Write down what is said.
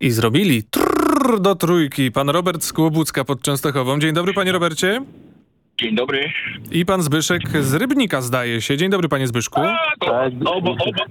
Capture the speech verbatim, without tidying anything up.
I zrobili trrr do trójki. Pan Robert z Kłobucka pod Częstochową. Dzień dobry, panie Robercie. Dzień dobry. I pan Zbyszek z Rybnika, zdaje się. Dzień dobry, panie Zbyszku. A, to obo, obo,